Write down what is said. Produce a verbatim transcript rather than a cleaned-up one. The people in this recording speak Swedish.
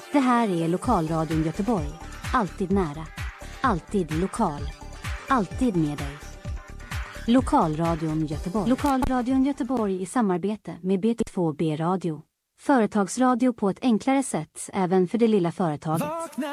Det här är Lokalradion Göteborg. Alltid nära. Alltid lokal. Alltid med dig. Lokalradion Göteborg. Lokalradion Göteborg i samarbete med B T två B Radio. Företagsradio på ett enklare sätt även för det lilla företaget.